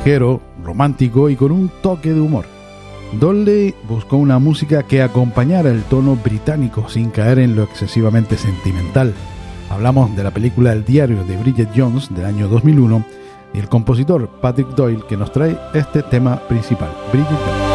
ligero, romántico y con un toque de humor. Donnelly buscó una música que acompañara el tono británico sin caer en lo excesivamente sentimental. Hablamos de la película El diario de Bridget Jones del año 2001 y el compositor Patrick Doyle, que nos trae este tema principal, Bridget Jones.